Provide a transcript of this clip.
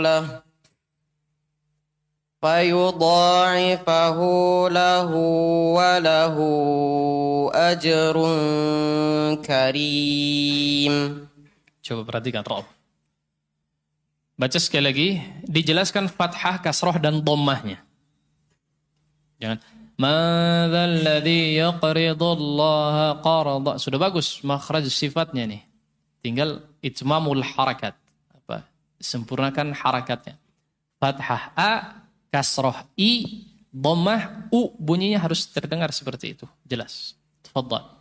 له فيضاعفه له وله أجر كريم. Coba perhatikan Rob. Baca sekali lagi, dijelaskan fathah, kasroh, dan dhammahnya. Jangan madzal ladzi yaqridullaha qarda. Sudah bagus makhraj sifatnya nih. Tinggal itmamul harakat. Sempurnakan harakatnya. Fathah a, kasroh i, dhammah u, bunyinya harus terdengar seperti itu. Jelas. Tafadhal.